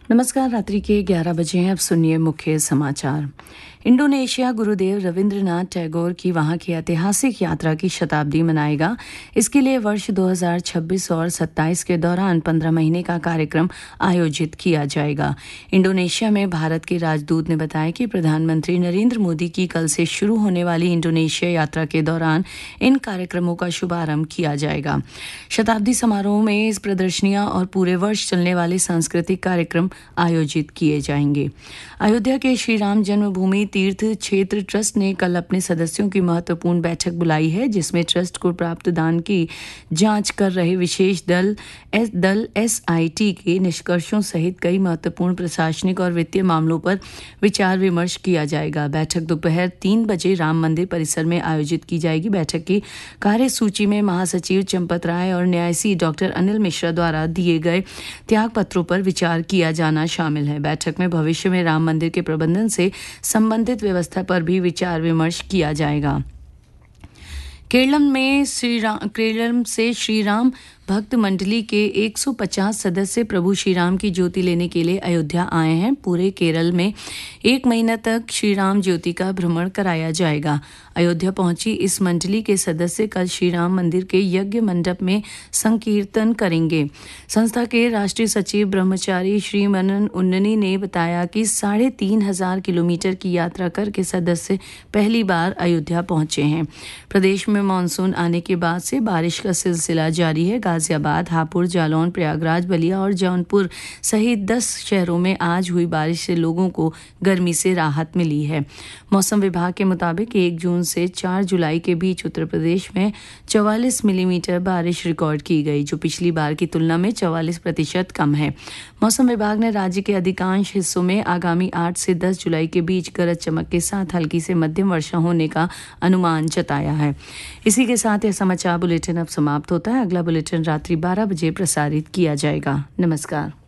नमस्कार। रात्रि के 11 बजे हैं। अब सुनिए मुख्य समाचार। इंडोनेशिया गुरुदेव रविंद्रनाथ टैगोर की वहां की ऐतिहासिक यात्रा की शताब्दी मनाएगा। इसके लिए वर्ष 2026 और 27 के दौरान 15 महीने का कार्यक्रम आयोजित किया जाएगा। इंडोनेशिया में भारत के राजदूत ने बताया कि प्रधानमंत्री नरेंद्र मोदी की कल से शुरू होने वाली इंडोनेशिया यात्रा के दौरान इन कार्यक्रमों का शुभारंभ किया जाएगा। शताब्दी समारोह में इस प्रदर्शनियां और पूरे वर्ष चलने वाले सांस्कृतिक कार्यक्रम आयोजित किए जाएंगे। अयोध्या के श्री राम जन्मभूमि तीर्थ क्षेत्र ट्रस्ट ने कल अपने सदस्यों की महत्वपूर्ण बैठक बुलाई है, जिसमें ट्रस्ट को प्राप्त दान की जांच कर रहे विशेष दल SIT के निष्कर्षों सहित कई महत्वपूर्ण प्रशासनिक और वित्तीय मामलों पर विचार विमर्श किया जाएगा। बैठक दोपहर 3 बजे राम मंदिर परिसर में आयोजित की जाएगी। बैठक की कार्यसूची में महासचिव चंपत राय और न्यासी डॉक्टर अनिल मिश्रा द्वारा दिए गए त्याग पत्रों पर विचार किया जाना शामिल है। बैठक में भविष्य में राम मंदिर के प्रबंधन से संबंधित व्यवस्था पर भी विचार विमर्श किया जाएगा। केरलम से श्री राम भक्त मंडली के 150 सदस्य प्रभु श्री राम की ज्योति लेने के लिए अयोध्या आए हैं। पूरे केरल में 1 महीना तक श्री राम ज्योति का भ्रमण कराया जाएगा। अयोध्या पहुंची इस मंडली के सदस्य कल श्री राम मंदिर के यज्ञ मंडप में संकीर्तन करेंगे। संस्था के राष्ट्रीय सचिव ब्रह्मचारी श्री मनन उन्ननी ने बताया कि 3,500 किलोमीटर की यात्रा करके सदस्य पहली बार अयोध्या पहुंचे हैं। प्रदेश में मानसून आने के बाद से बारिश का सिलसिला जारी है। गाजियाबाद, हापुड़, जालौन, प्रयागराज, बलिया और जौनपुर सहित 10 शहरों में आज हुई बारिश से लोगों को गर्मी से राहत मिली है। मौसम विभाग के मुताबिक 1 जून से 4 जुलाई के बीच उत्तर प्रदेश में 44 मिलीमीटर बारिश रिकॉर्ड की गई, जो पिछली बार की तुलना में 44% कम है। मौसम विभाग ने राज्य के अधिकांश हिस्सों में आगामी 8 से 10 जुलाई के बीच गरज चमक के साथ हल्की से मध्यम वर्षा होने का अनुमान जताया है। इसी के साथ यह समाचार बुलेटिन अब समाप्त होता है। अगला बुलेटिन रात्रि 12 बजे प्रसारित किया जाएगा। नमस्कार।